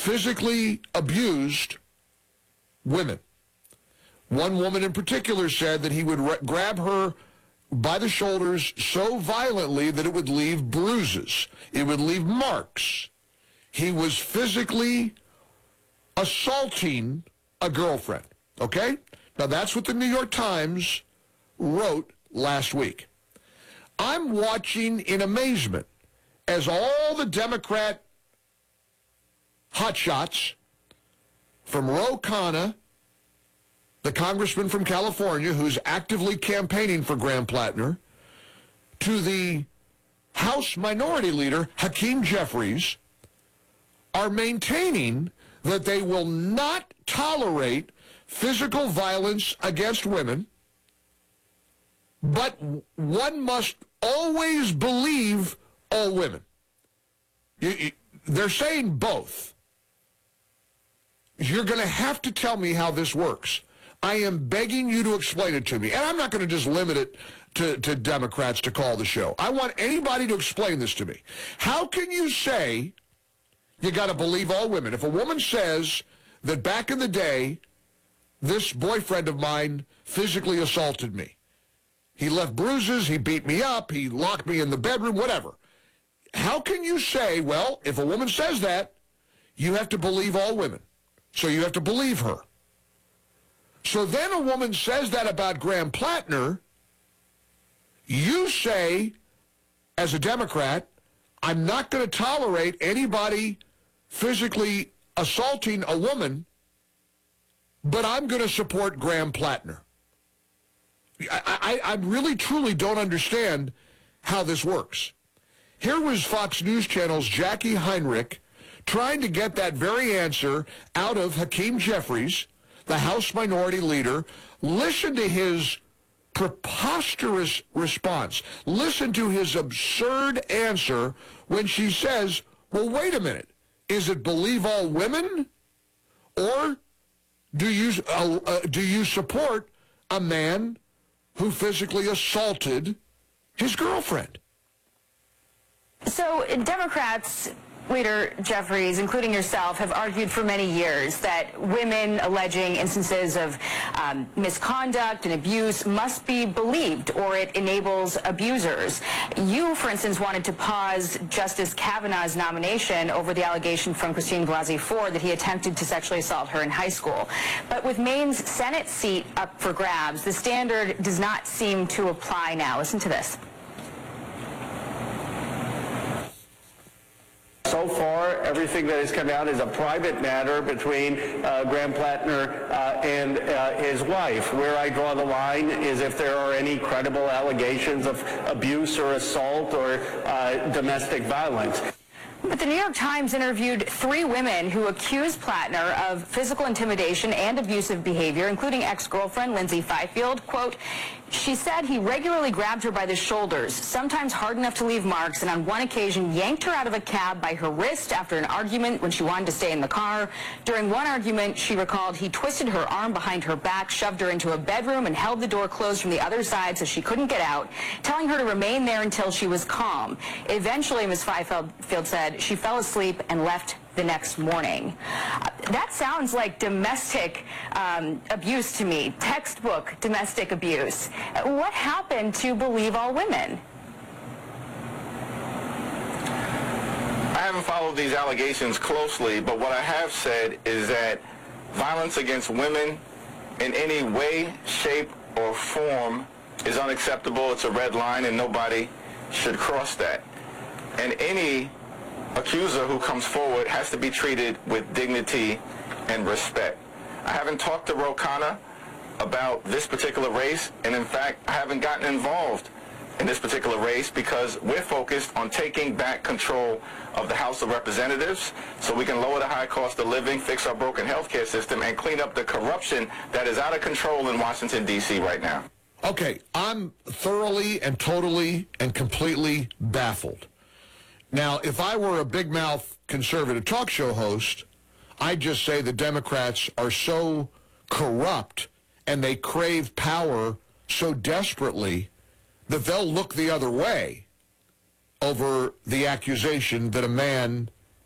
physically abused women. One woman in particular said that he would grab her by the shoulders so violently that it would leave bruises. It would leave marks. He was physically assaulting a girlfriend, okay? Now, that's what the New York Times wrote last week. I'm watching in amazement as all the Democrat hotshots, from Ro Khanna, the congressman from California who's actively campaigning for Graham Plattner, to the House Minority Leader, Hakeem Jeffries, are maintaining that they will not tolerate physical violence against women, but one must always believe all women. They're saying both. You're going to have to tell me how this works. I am begging you to explain it to me. And I'm not going to just limit it to Democrats to call the show. I want anybody to explain this to me. How can you say you got to believe all women? If a woman says that back in the day, this boyfriend of mine physically assaulted me. He left bruises, he beat me up, he locked me in the bedroom, whatever. How can you say, well, if a woman says that, you have to believe all women? So you have to believe her. So then a woman says that about Graham Plattner. You say, as a Democrat, I'm not going to tolerate anybody physically assaulting a woman, but I'm going to support Graham Plattner. I really, truly don't understand how this works. Here was Fox News Channel's Jackie Heinrich trying to get that very answer out of Hakeem Jeffries, the House Minority Leader. Listen to his preposterous response. Listen to his absurd answer when she says, well, wait a minute. Is it believe all women? Or do you support a man who physically assaulted his girlfriend? So Democrats, Leader Jeffries, including yourself, have argued for many years that women alleging instances of misconduct and abuse must be believed, or it enables abusers. You, for instance, wanted to pause Justice Kavanaugh's nomination over the allegation from Christine Blasey Ford that he attempted to sexually assault her in high school. But with Maine's Senate seat up for grabs, the standard does not seem to apply now. Listen to this. So far, everything that has come out is a private matter between Graham Plattner and his wife. Where I draw the line is if there are any credible allegations of abuse or assault or domestic violence. But the New York Times interviewed 3 women who accused Plattner of physical intimidation and abusive behavior, including ex-girlfriend Lindsay Fifield. Quote, she said he regularly grabbed her by the shoulders, sometimes hard enough to leave marks, and on one occasion yanked her out of a cab by her wrist after an argument when she wanted to stay in the car. During one argument, she recalled he twisted her arm behind her back, shoved her into a bedroom, and held the door closed from the other side so she couldn't get out, telling her to remain there until she was calm. Eventually, Ms. Fifield said she fell asleep and left the next morning. That sounds like domestic abuse to me, textbook domestic abuse. What happened to believe all women? I haven't followed these allegations closely, but what I have said is that violence against women in any way, shape, or form is unacceptable. It's a red line, and nobody should cross that. And any accuser who comes forward has to be treated with dignity and respect. I haven't talked to Ro Khanna about this particular race, and in fact, I haven't gotten involved in this particular race because we're focused on taking back control of the House of Representatives so we can lower the high cost of living, fix our broken healthcare system, and clean up the corruption that is out of control in Washington, D.C. right now. Okay, I'm thoroughly and totally and completely baffled. Now, if I were a big-mouth conservative talk show host, I'd just say the Democrats are so corrupt and they crave power so desperately that they'll look the other way over the accusation that a man